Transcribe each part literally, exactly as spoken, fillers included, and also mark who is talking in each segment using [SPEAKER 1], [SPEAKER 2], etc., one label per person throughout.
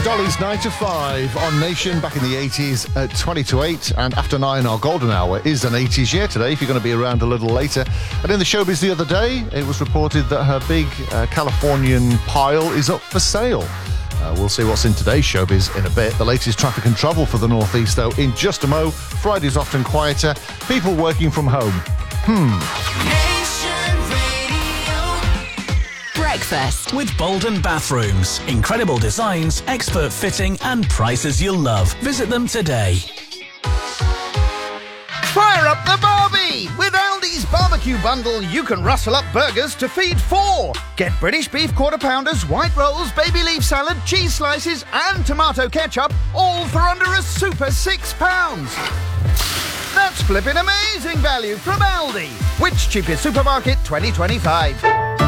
[SPEAKER 1] Dolly's nine to five on Nation back in the eighties at twenty to eight, and after nine our golden hour is an eighties year today if you're going to be around a little later. And in the showbiz the other day it was reported that her big uh, Californian pile is up for sale. Uh, we'll see what's in today's showbiz in a bit. The latest traffic and travel for the northeast though in just a mo. Friday's often quieter, people working from home. Hmm.
[SPEAKER 2] Breakfast with Bolden Bathrooms. Incredible designs, expert fitting and prices you'll love. Visit them today.
[SPEAKER 3] Fire up the barbie! With Aldi's barbecue bundle, you can rustle up burgers to feed four. Get British beef quarter pounders, white rolls, baby leaf salad, cheese slices and tomato ketchup, all for under a super six pounds. That's flipping amazing value from Aldi. Which cheapest supermarket twenty twenty-five?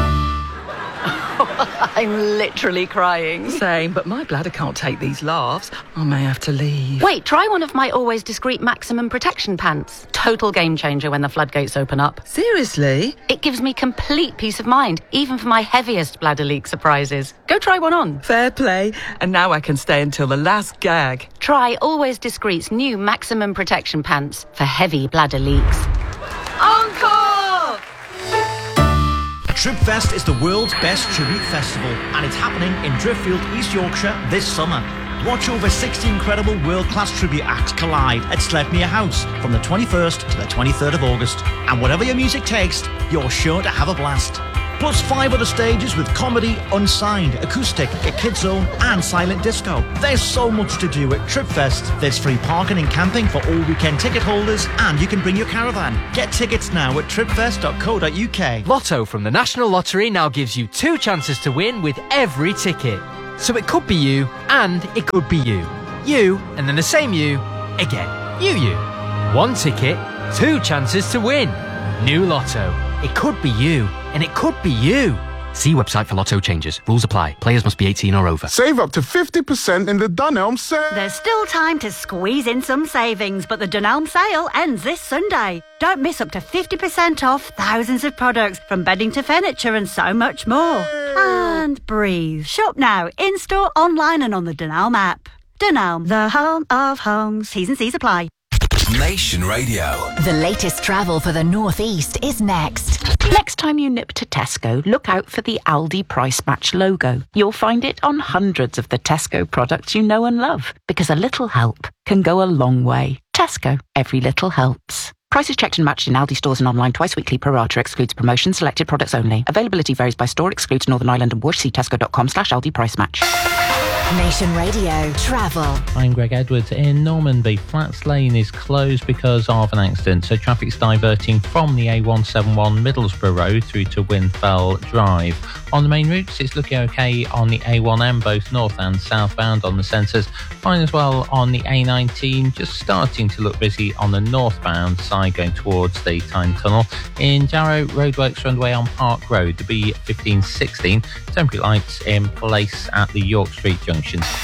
[SPEAKER 4] I'm literally crying.
[SPEAKER 5] Same, but my bladder can't take these laughs. I may have to leave.
[SPEAKER 4] Wait, try one of my always discreet maximum protection pants. Total game changer when the floodgates open up.
[SPEAKER 5] Seriously?
[SPEAKER 4] It gives me complete peace of mind, even for my heaviest bladder leak surprises. Go try one on.
[SPEAKER 5] Fair play. And now I can stay until the last gag.
[SPEAKER 4] Try Always Discreet's new maximum protection pants for heavy bladder leaks.
[SPEAKER 5] Encore!
[SPEAKER 6] Tripfest is the world's best tribute festival, and it's happening in Driffield, East Yorkshire this summer. Watch over sixty incredible world-class tribute acts collide at Sledmere House from the twenty-first to the twenty-third of August. And whatever your music tastes, you're sure to have a blast. Plus five other stages with comedy, unsigned, acoustic, a kids zone and silent disco. There's so much to do at Tripfest. There's free parking and camping for all weekend ticket holders, and you can bring your caravan. Get tickets now at tripfest dot co dot uk.
[SPEAKER 7] Lotto from the National Lottery now gives you two chances to win with every ticket. So it could be you and it could be you. You and then the same you again. You, you. One ticket, two chances to win. New Lotto. It could be you, and it could be you. See website for Lotto changes. Rules apply. Players must be eighteen or over.
[SPEAKER 8] Save up to fifty percent in the Dunelm sale.
[SPEAKER 9] There's still time to squeeze in some savings, but the Dunelm sale ends this Sunday. Don't miss up to fifty percent off thousands of products, from bedding to furniture and so much more. And breathe. Shop now, in-store, online and on the Dunelm app. Dunelm, the home of homes. T's and C's apply.
[SPEAKER 2] Nation Radio.
[SPEAKER 10] The latest travel for the northeast is next.
[SPEAKER 11] Next time you nip to Tesco, look out for the Aldi Price Match logo. You'll find it on hundreds of the Tesco products you know and love, because a little help can go a long way. Tesco, every little helps. Prices checked and matched in Aldi stores and online twice weekly. Pro rata excludes promotions, selected products only. Availability varies by store, excludes Northern Ireland and Wush. See tesco dot com slash Aldi Price Match.
[SPEAKER 10] Nation Radio Travel.
[SPEAKER 12] I'm Greg Edwards. In Normanby, Flats Lane is closed because of an accident, so traffic's diverting from the A one seventy-one Middlesbrough Road through to Winfell Drive. On the main routes, it's looking okay on the A one M, both north and southbound on the centres. Fine as well on the A nineteen, just starting to look busy on the northbound side going towards the Tyne Tunnel. In Jarrow, roadworks are underway on Park Road, the B fifteen sixteen. Temporary lights in place at the York Street Junction.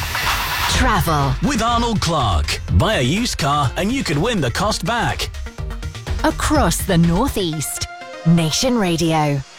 [SPEAKER 10] Travel
[SPEAKER 2] with Arnold Clark. Buy a used car and you could win the cost back.
[SPEAKER 10] Across the northeast. Nation Radio.